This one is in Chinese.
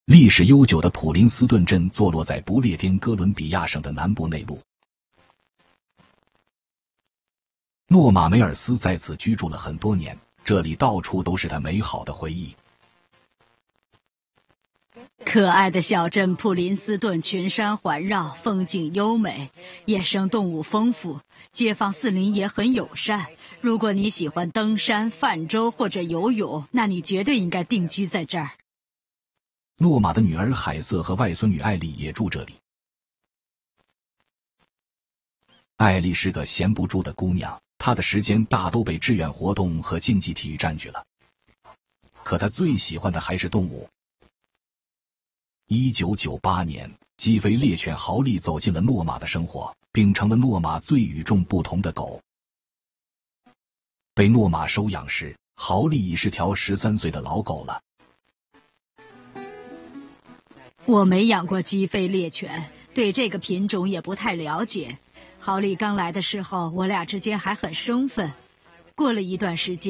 历史悠久的普林斯顿镇坐落在不列颠哥伦比亚省的南部内陆。诺玛梅尔斯在此居住了很多年，这里到处都是他美好的回忆。 可爱的小镇普林斯顿群山环绕，风景优美，野生动物丰富，街坊四邻也很友善。如果你喜欢登山、泛舟或者游泳，那你绝对应该定居在这儿。 诺玛的女儿海瑟和外孙女艾丽也住这里。艾丽是个闲不住的姑娘，她的时间大都被志愿活动和竞技体育占据了。可她最喜欢的还是动物。1998年，基菲猎犬豪利走进了诺玛的生活，并成了诺玛最与众不同的狗。被诺玛收养时，豪利已是条13岁的老狗了。 我没养过基菲猎犬，对这个品种也不太了解。豪利刚来的时候，我俩之间还很生分。过了一段时间，